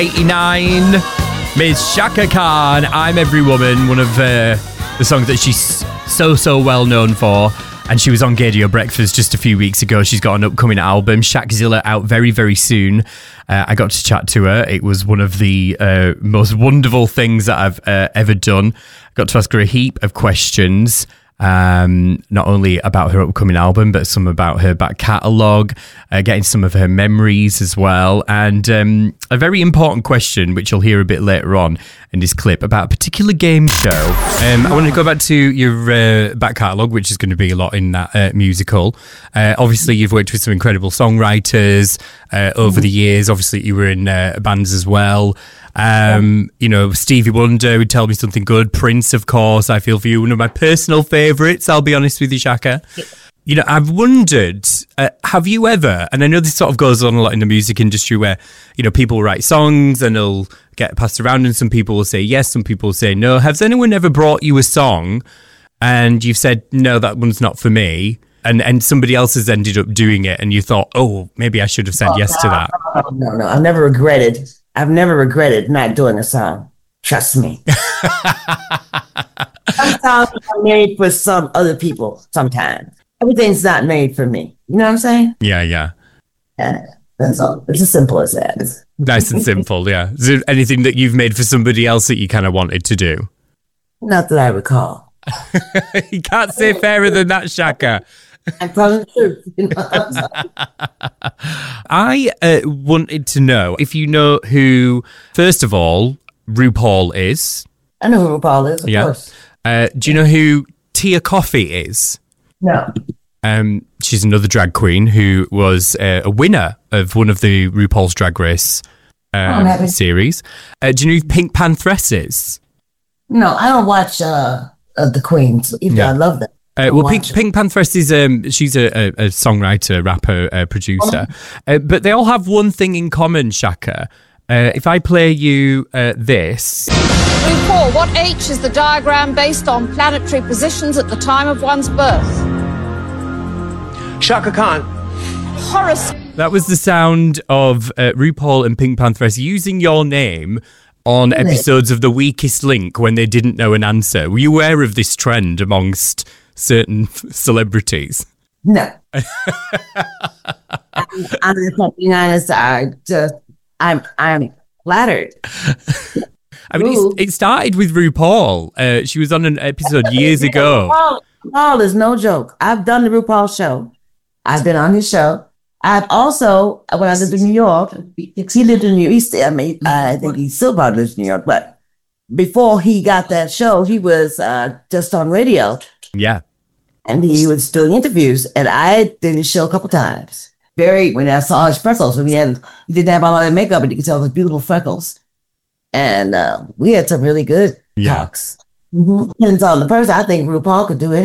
89, Miss Chaka Khan, I'm Every Woman, one of the songs that she's so well known for. And she was on Gaydio Breakfast just a few weeks ago. She's got an upcoming album, Shakzilla, out very soon. I got to chat to her. It was one of the most wonderful things that I've ever done. I got to ask her a heap of questions. Not only about her upcoming album, but some about her back catalogue, getting some of her memories as well, and a very important question, which you'll hear a bit later on in this clip, about a particular game show. I want to go back to your back catalogue, which is going to be a lot in that musical. Obviously, you've worked with some incredible songwriters over the years. Obviously, you were in bands as well. Stevie Wonder would Tell Me Something Good. Prince, of course, I Feel For You, one of my personal favourites, I'll be honest with you, Chaka. You know, I've wondered, have you ever, and I know this sort of goes on a lot in the music industry where, you know, people write songs and they'll get passed around and some people will say yes, some people will say no. Has anyone ever brought you a song and you've said, no, that one's not for me, and somebody else has ended up doing it and you thought, oh, maybe I should have said yes to that? No, I've never regretted not doing a song. Trust me. Some songs are made for some other people sometimes. Everything's not made for me. You know what I'm saying? Yeah. That's all. It's as simple as that. Nice and simple, yeah. Is there anything that you've made for somebody else that you kind of wanted to do? Not that I recall. You can't say fairer than that, Chaka. I'm telling the truth. I wanted to know if you know who, first of all, RuPaul is. I know who RuPaul is, of course. Do you know who Tia Coffee is? No. She's another drag queen who was a winner of one of the RuPaul's Drag Race series. Do you know who Pink Panthress is? No, I don't watch the Queens, even though I love them. Pink Panthress is she's a songwriter, rapper, producer, but they all have one thing in common, Chaka. If I play you this. RuPaul, what H is the diagram based on planetary positions at the time of one's birth? Chaka Khan. Horus. That was the sound of RuPaul and Pink Panthress using your name on episodes of The Weakest Link when they didn't know an answer. Were you aware of this trend amongst certain celebrities? No. I'm just being honest. I'm flattered. I mean, it started with RuPaul. She was on an episode years ago. RuPaul is no joke. I've done the RuPaul show. I've been on his show. I've also, when I lived in New York, he lived in New York. I think he still probably lives in New York, but before he got that show, he was just on radio. Yeah. And he was doing interviews, and I did his show a couple times. When I saw his freckles, he didn't have all that makeup, and you could tell those beautiful freckles. And we had some really good talks. Mm-hmm. And so the person, I think RuPaul could do it.